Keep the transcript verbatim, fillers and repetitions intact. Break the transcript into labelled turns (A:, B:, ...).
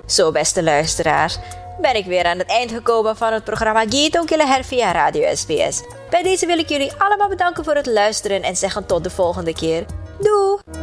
A: Zo, beste luisteraars, ben ik weer aan het eind gekomen van het programma Gito Kilahel via Radio S B S. Bij deze wil ik jullie allemaal bedanken voor het luisteren en zeggen tot de volgende keer. Doei!